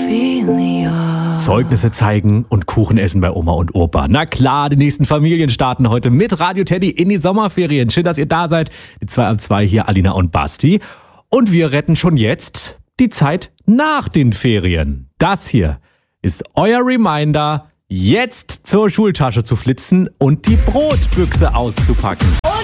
Zeugnisse zeigen und Kuchen essen bei Oma und Opa. Na klar, die nächsten Familien starten heute mit Radio Teddy in die Sommerferien. Schön, dass ihr da seid. Die 2 am 2 hier, Alina und Basti. Und wir retten schon jetzt die Zeit nach den Ferien. Das hier ist euer Reminder, jetzt zur Schultasche zu flitzen und die Brotbüchse auszupacken.